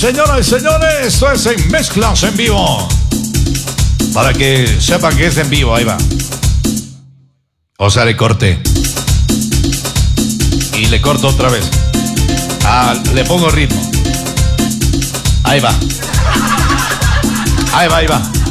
señoras y señores, esto es en Mezclas en Vivo. Para que sepan que es en vivo, ahí va. O sea, le corté. Y le corto otra vez. Le pongo ritmo. Ahí va. Ahí va, ahí va.